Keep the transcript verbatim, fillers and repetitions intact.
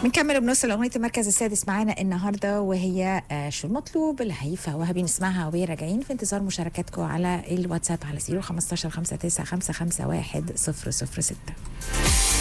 بنكمل وبنوصل لاغنيه المركز السادس معانا النهارده، وهي آه شو المطلوب الهيفا وهبي. نسمعها وهي راجعين، في انتظار مشاركاتكم على الواتساب على صفر خمسة خمسة تسعة خمسة خمسة واحد صفر صفر ستة.